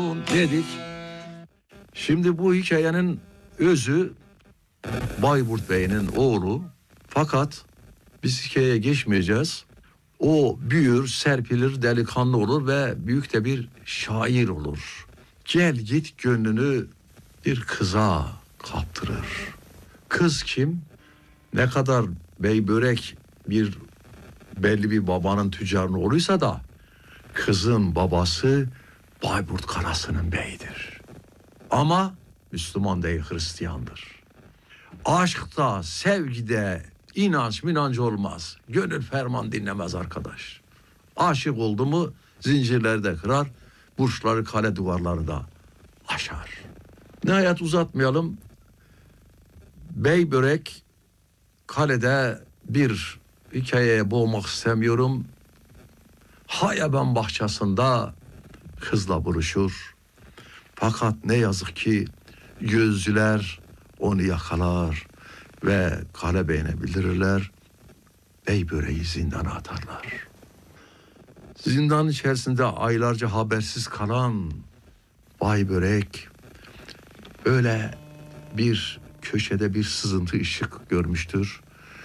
olsun dedik. Şimdi bu hikayenin özü Bayburt Bey'in oğlu. Fakat biz hikayeye geçmeyeceğiz. O büyür, serpilir, delikanlı olur ve büyük de bir şair olur. Gel git gönlünü bir kıza kaptırır. Kız kim? Ne kadar bey börek bir belli bir babanın tüccarının oğluysa da kızın babası Bayburt Karası'nın beyidir. Ama Müslüman değil, Hristiyandır. Aşkta, sevgide inanç olmaz. Gönül ferman dinlemez arkadaş. Aşık oldu mu zincirlerde kırar, burçları kale duvarları da aşar. Nihayet uzatmayalım. Bey börek kalede bir hikayeye boğmak istemiyorum. Hayaben bahçesinde kızla buluşur. Fakat ne yazık ki gözcüler onu yakalar ve kale beyine bildirirler. Bey böreği zindana atarlar. Zindan içerisinde aylarca habersiz kalan Bay Börek öyle bir köşede bir sızıntı ışık görmüştür.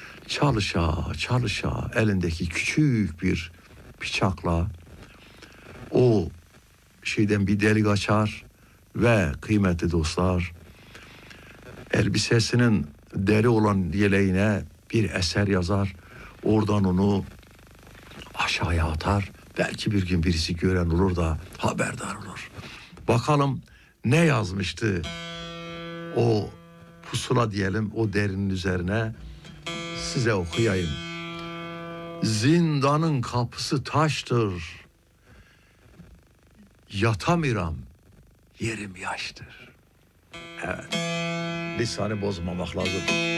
Çalışa elindeki küçük bir bıçakla o şeyden bir delik açar ve kıymetli dostlar, elbisesinin deri olan yeleğine bir eser yazar. Oradan onu aşağıya atar. Belki bir gün birisi gören olur da haberdar olur. Bakalım ne yazmıştı o pusula diyelim, o derinin üzerine, size okuyayım. Zindanın kapısı taştır, yatamiram, yerim yaştır. Evet, lisanı bozmamak lazım.